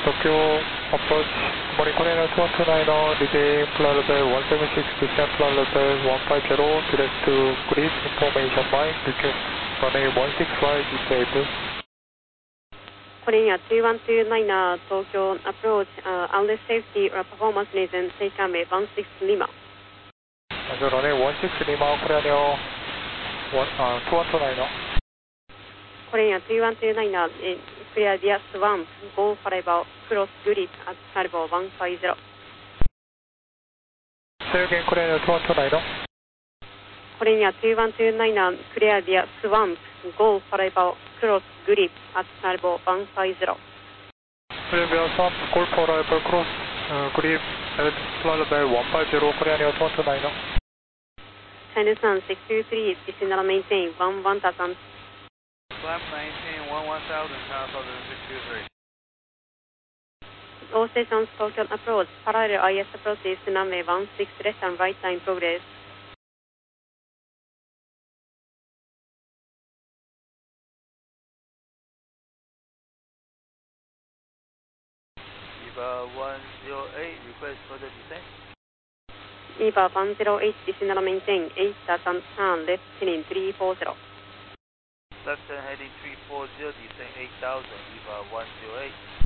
Tokyo approach, Morning Korean 229 on regain flight level 176, descent flight level 150, direct to grid, information line, request runway 165, disabled. Korea 2129 Tokyo approach, unless safety or performance reason, take runway 16 Lima. So runway 16 Lima, Korean 2129. Korea 2129, clear via swamp, go forever, cross grid at Salvo 150. Say again, Korean 2129. Korea 2129, clear via swamp, go forever, cross grid at Salvo 150. Clear via swamp, go forever, cross grid at Salvo 150, Korean 2129. China Sun 623, descend and maintain 11,000. Swamp 19, 11,000, China Southern 623. All stations Tokyo approach, parallel IS approaches to runway 16 left and right line progress. EVA 108, request further descent. EVA 108, descend and maintain 8,000, turn left heading 340. Left turn heading 340, descent 8,000, EVA 108.